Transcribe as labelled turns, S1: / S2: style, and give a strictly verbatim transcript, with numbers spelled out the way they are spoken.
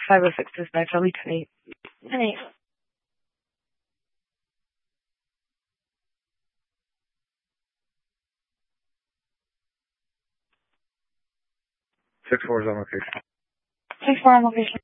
S1: five oh six is by Philly Penny. Penny.
S2: Six four is on location.
S1: Six four on location.